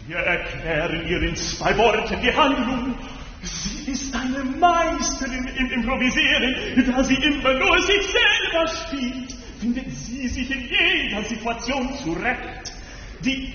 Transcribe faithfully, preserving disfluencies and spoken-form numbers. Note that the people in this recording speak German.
Wir erklären ihr in zwei Worten die Handlung. Sie ist eine Meisterin im Improvisieren, da sie immer nur sich selber spielt, findet sie sich in jeder Situation zurecht. Die